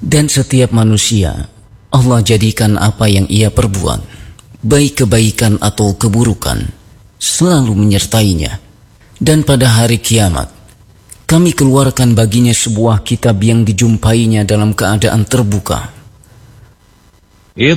Dan setiap manusia Allah jadikan apa yang ia perbuat, baik kebaikan atau keburukan, selalu menyertainya. Dan pada hari kiamat kami keluarkan baginya sebuah kitab yang dijumpainya dalam keadaan terbuka.